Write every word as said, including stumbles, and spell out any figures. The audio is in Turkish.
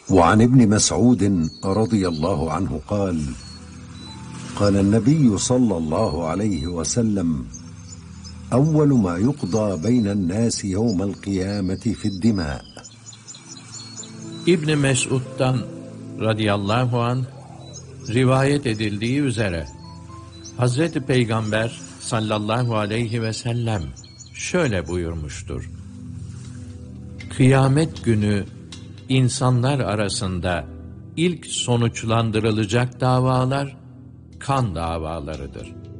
وعن ابن مسعود رضي الله عنه قال قال النبي صلى الله عليه وسلم أول ما يقضى بين الناس يوم القيامة في الدماء. İbn Mes'ud'dan radıyallahu anh rivayet edildiği üzere Hazreti Peygamber sallallahu aleyhi ve sellem şöyle buyurmuştur: Kıyamet günü insanlar arasında ilk sonuçlandırılacak davalar kan davalarıdır.